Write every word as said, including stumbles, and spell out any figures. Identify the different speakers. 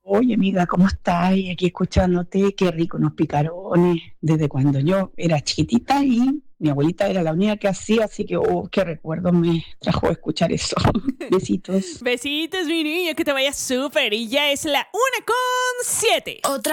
Speaker 1: Oye, amiga, ¿cómo estás? Y aquí escuchándote, qué rico unos picarones. Desde cuando yo era chiquitita y mi abuelita era la única que hacía, así que, oh, qué recuerdo me trajo escuchar eso. Besitos.
Speaker 2: Besitos, mi niño, que te vaya súper. Y ya es la una con siete.
Speaker 3: Otra